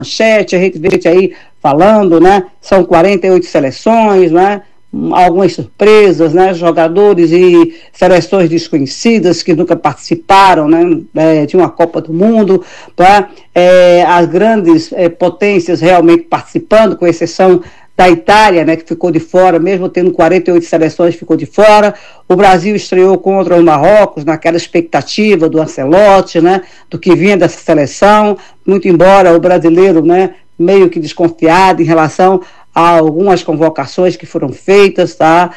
manchete, a gente vê aí falando, né? São 48 seleções, né? Algumas surpresas, né? Jogadores e seleções desconhecidas que nunca participaram, né? De uma Copa do Mundo, tá? As grandes potências realmente participando, com exceção da Itália, né, que ficou de fora, mesmo tendo 48 seleções, ficou de fora. O Brasil estreou contra o Marrocos, naquela expectativa do Ancelotti, né, do que vinha dessa seleção, muito embora o brasileiro, né, meio que desconfiado em relação a algumas convocações que foram feitas, tá?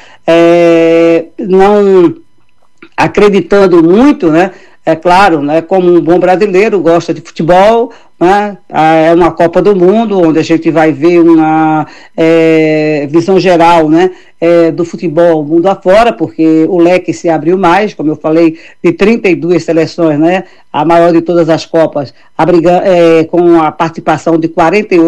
Não acreditando muito, né? É claro, né, como um bom brasileiro, gosta de futebol, né, é uma Copa do Mundo, onde a gente vai ver uma visão geral, né, do futebol mundo afora, porque o leque se abriu mais, como eu falei, de 32 seleções, né, a maior de todas as Copas, com a participação de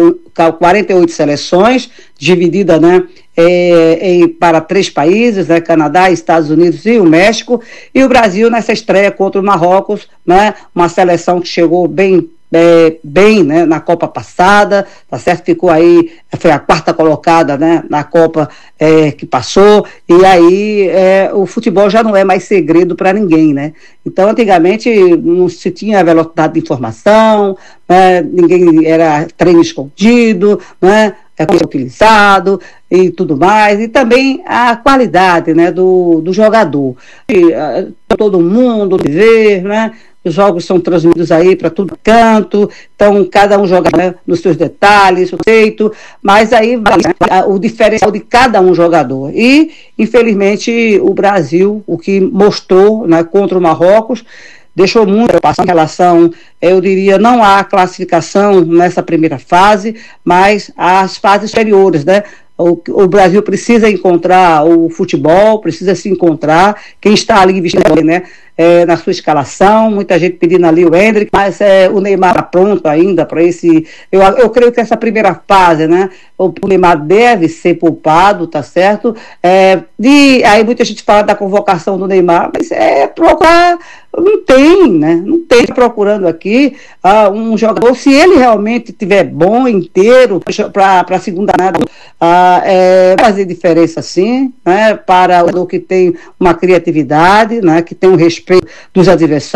48 seleções, dividida, né, para 3 países, né, Canadá, Estados Unidos e o México, e o Brasil nessa estreia contra o Marrocos, né, uma seleção que chegou bem, né, na Copa passada, tá certo? Ficou aí, foi a 4ª colocada, né, na Copa que passou, e aí o futebol já não é mais segredo para ninguém, né? Então, antigamente não se tinha velocidade de informação, né, ninguém era treino escondido, né? Utilizado e tudo mais, e também a qualidade, né, do jogador. Todo mundo vê, né? Os jogos são transmitidos aí para todo canto, então cada um joga, né, nos seus detalhes, o jeito, mas aí vai, né, o diferencial de cada um jogador. E, infelizmente, o Brasil, o que mostrou, né, contra o Marrocos, deixou muito em relação, eu diria, não há classificação nessa primeira fase, mas as fases superiores, né? O Brasil precisa encontrar o futebol, precisa se encontrar, quem está ali vestindo, né, na sua escalação, muita gente pedindo ali o Endrick, mas o Neymar está pronto ainda para esse. Eu creio que essa primeira fase, né, o Neymar deve ser poupado, tá certo? Aí muita gente fala da convocação do Neymar, mas procurar. Não tem, né? Não tem procurando aqui um jogador, se ele realmente estiver bom, inteiro, para a segunda nada, fazer diferença sim, né? Para o jogador que tem uma criatividade, né? Que tem um respeito dos adversários.